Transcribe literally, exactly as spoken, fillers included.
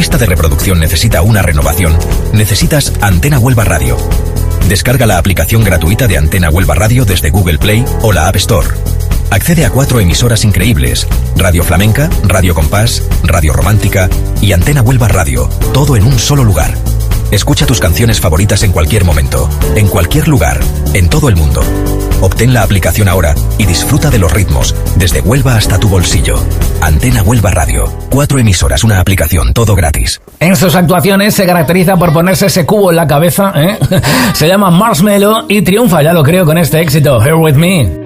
lista de reproducción necesita una renovación, necesitas Antena Huelva Radio. Descarga la aplicación gratuita de Antena Huelva Radio desde Google Play o la App Store. Accede a cuatro emisoras increíbles: Radio Flamenca, Radio Compás, Radio Romántica y Antena Huelva Radio, todo en un solo lugar. Escucha tus canciones favoritas en cualquier momento, en cualquier lugar, en todo el mundo. Obtén la aplicación ahora y disfruta de los ritmos, desde Huelva hasta tu bolsillo. Antena Huelva Radio. Cuatro emisoras, una aplicación, todo gratis. En sus actuaciones se caracteriza por ponerse ese cubo en la cabeza, ¿eh? Se llama Marshmello y triunfa, ya lo creo, con este éxito, Here With Me.